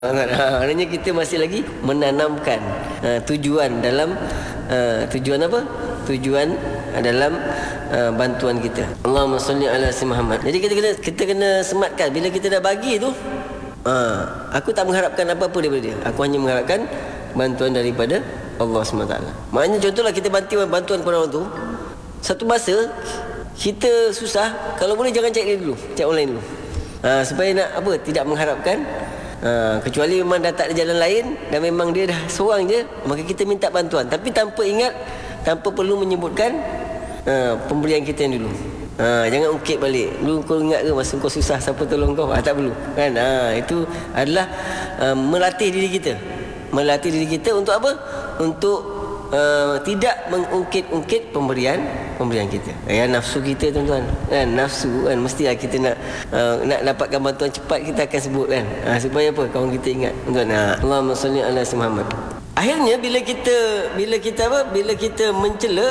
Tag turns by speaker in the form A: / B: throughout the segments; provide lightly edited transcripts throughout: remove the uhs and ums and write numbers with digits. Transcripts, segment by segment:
A: Maknanya kita masih lagi menanamkan tujuan dalam tujuan apa? Tujuan dalam bantuan kita. Allahumma salli ala sayyidina Muhammad. Jadi kita kena sematkan bila kita dah bagi tu, aku tak mengharapkan apa-apa daripada dia. Aku hanya mengharapkan bantuan daripada Allah SWT. Maknanya contohlah kita bantuan kepada orang tu, satu masa kita susah, kalau boleh jangan cari dia dulu, cari orang lain dulu. Supaya nak apa? Tidak mengharapkan, kecuali memang dah tak ada jalan lain dan memang dia dah seorang je, maka kita minta bantuan, tapi tanpa ingat, tanpa perlu menyebutkan pemberian kita yang dulu. Jangan ungkit balik, dulu kau ingat ke masa kau susah siapa tolong kau? Tak perlu kan. Itu adalah melatih diri kita. Melatih diri kita untuk apa? Untuk tidak mengungkit-ungkit pemberian kita. Nafsu kita tuan-tuan kan, nafsu kan, mestilah kita nak dapatkan bantuan cepat, kita akan sebut kan, supaya apa? Kawan kita ingat tuan-tuan. Allahumma salli ala sayyidina Muhammad. Akhirnya bila kita mencela,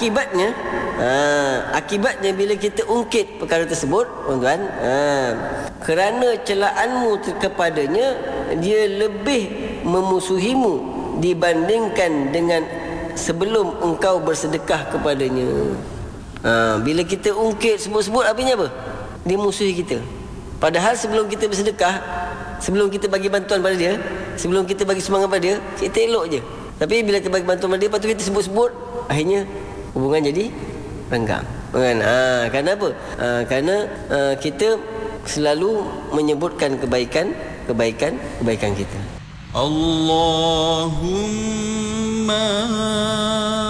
A: akibatnya bila kita ungkit perkara tersebut tuan-tuan, kerana celaanmu kepadanya, dia lebih memusuhimu dibandingkan dengan sebelum engkau bersedekah kepadanya. Bila kita ungkit sebut-sebut, artinya apa? Dia musuhi kita. Padahal sebelum kita bersedekah, sebelum kita bagi bantuan pada dia, sebelum kita bagi sumbangan pada dia, kita elok je. Tapi bila kita bagi bantuan pada dia, lepas tu kita sebut-sebut, akhirnya hubungan jadi renggang kan? Kerana apa? Kerana kita selalu menyebutkan kebaikan kita.
B: Allahumma